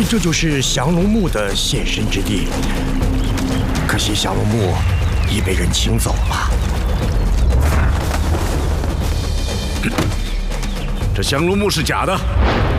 这就是降龙木的现身之地。可惜降龙木已被人清走了。 这降龙木是假的，